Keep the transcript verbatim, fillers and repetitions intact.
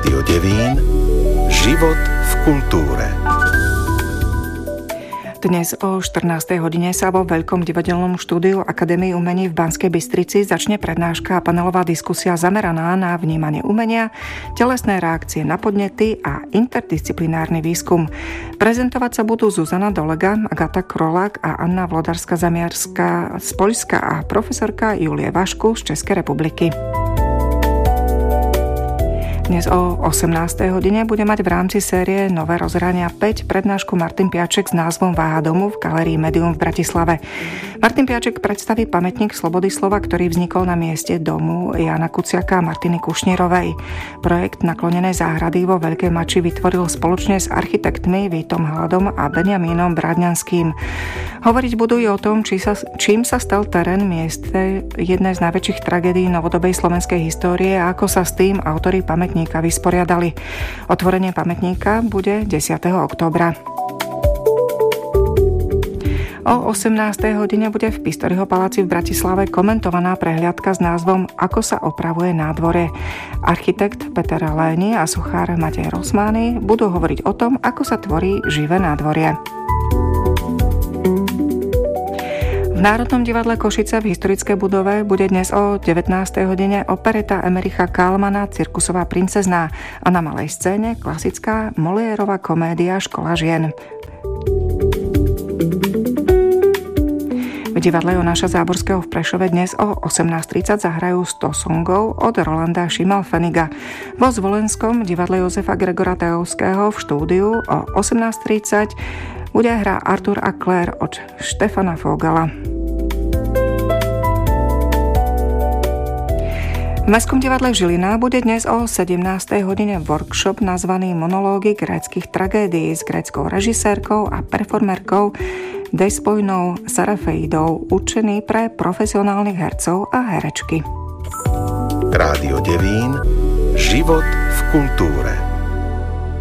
Rádio Devín. Život v kultúre. Dnes o štrnástej hodine sa vo Veľkom divadelnom štúdiu Akadémie umení v Banskej Bystrici začne prednáška a panelová diskusia zameraná na vnímanie umenia, telesné reakcie na podnety a interdisciplinárny výskum. Prezentovať sa budú Zuzana Dolega, Agata Krolák a Anna Vlodarská-Zamiarská z Poľska a profesorka Julie Vašku z Českej republiky. Dnes o osemnástej hodine bude mať v rámci série Nové rozhrania päť prednášku Martin Piaček s názvom Váha domu v Galérii Medium v Bratislave. Martin Piaček predstaví pamätník slobody slova, ktorý vznikol na mieste domu Jána Kuciaka a Martiny Kušnírovej. Projekt Naklonenej záhrady vo Veľkej Mači vytvoril spoločne s architektmi Vítom Hladom a Benjamínom Brádňanským. Hovoriť budú i o tom, či sa, čím sa stal terén mieste jednej z najväčších tragédií novodobej slovenskej histórie a ako sa s tým autori pamätníka vysporiadali. Otvorenie pamätníka bude desiateho októbra. O osemnástej hodine bude v Pistoriho paláci v Bratislave komentovaná prehliadka s názvom Ako sa opravuje nádvorie. Architekt Peter Léni a sochár Matej Rosmány budú hovoriť o tom, ako sa tvorí živé nádvorie. V Národnom divadle Košice v historickej budove bude dnes o devätnástej hodine opereta Emericha Kálmana Cirkusová princezná a na malej scéne klasická Moliérová komédia Škola žien. V divadle Jonáša Záborského v Prešove dnes o osemnásť tridsať zahrajú sto songov od Rolanda Šimalfeniga. Vo Zvolenskom divadle Jozefa Gregora Tajovského v štúdiu o osemnásť tridsať bude hra Artur a Claire od Štefana Fogala. V Mestskom divadle Žilina bude dnes o sedemnástej hodine workshop nazvaný Monológy gréckych tragédií s gréckou režisérkou a performerkou Despojnou Serafeidou, určený pre profesionálnych hercov a herečky. Rádio Devín. Život v kultúre.